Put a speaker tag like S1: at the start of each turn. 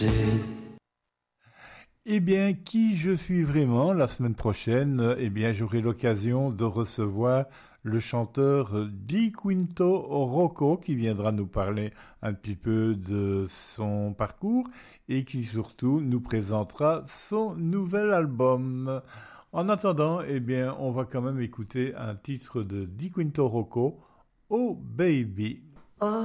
S1: Eh bien, qui je suis vraiment la semaine prochaine? Eh bien, j'aurai l'occasion de recevoir le chanteur Di Quinto Rocco qui viendra nous parler un petit peu de son parcours et qui surtout nous présentera son nouvel album. En attendant, eh bien, on va quand même écouter un titre de Di Quinto Rocco, Oh Baby.